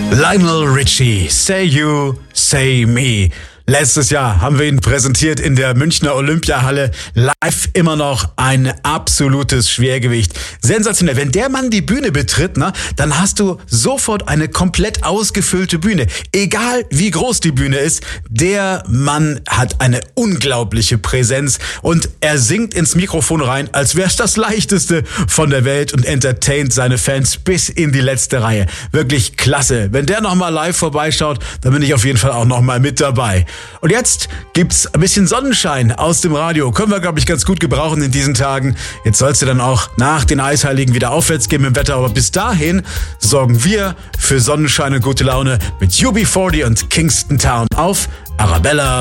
Lionel Richie, Say You, Say Me. Letztes Jahr haben wir ihn präsentiert in der Münchner Olympiahalle. Live immer noch ein absolutes Schwergewicht. Sensationell. Wenn der Mann die Bühne betritt, dann hast du sofort eine komplett ausgefüllte Bühne. Egal wie groß die Bühne ist, der Mann hat eine unglaubliche Präsenz und er singt ins Mikrofon rein, als wäre es das Leichteste von der Welt und entertaint seine Fans bis in die letzte Reihe. Wirklich klasse. Wenn der nochmal live vorbeischaut, dann bin ich auf jeden Fall auch nochmal mit dabei. Und jetzt gibt's ein bisschen Sonnenschein aus dem Radio. Können wir, glaube ich, ganz gut gebrauchen in diesen Tagen. Jetzt soll's ja dann auch nach den Eisheiligen wieder aufwärts gehen im Wetter. Aber bis dahin sorgen wir für Sonnenschein und gute Laune mit UB40 und Kingston Town auf Arabella.